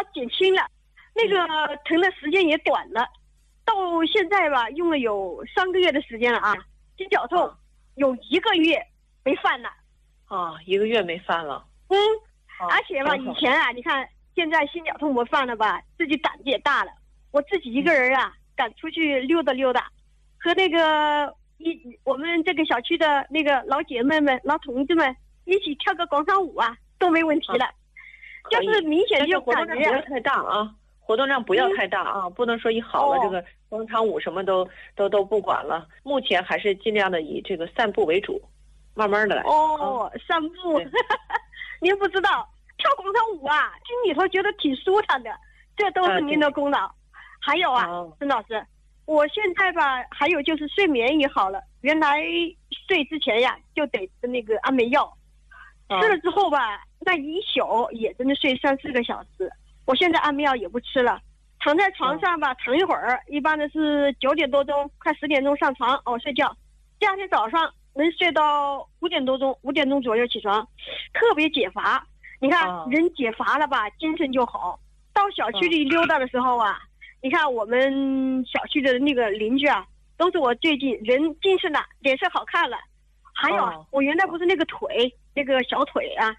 减轻了，那个疼的时间也短了，到现在吧，用了有3个月的时间了啊，心绞痛有1个月没犯了。 1个月没犯了。 而且吧，以前啊，你看现在心绞痛我犯了吧，自己胆子也大了，我自己一个人啊，敢出去溜达溜达，和那个我们这个小区的那个老姐妹们、老同志们一起跳个广场舞啊，都没问题了。就是明显就感觉活动量不要太大啊，活动量不要太大啊，不能说一好了这个广场舞什么都不管了。目前还是尽量的以这个散步为主，慢慢的来。 散步，您不知道跳广场舞啊，心里头觉得挺舒坦的，这都是您的功劳。还有啊，孙老师，我现在吧，还有就是睡眠也好了，原来睡之前呀就得吃那个安眠药，吃了之后吧，那一宿也真的睡3、4个小时。我现在安眠药也不吃了，躺在床上吧，躺一会儿，一般的是9点多钟，快10点钟上床睡觉，第二天早上能睡到5点多钟，5点钟左右起床，特别解乏。你看人解乏了吧，精神就好。到小区里溜达的时候啊，你看我们小区的那个邻居啊，都是我最近人精神了，脸色好看了。还有我原来不是那个腿，那个小腿啊，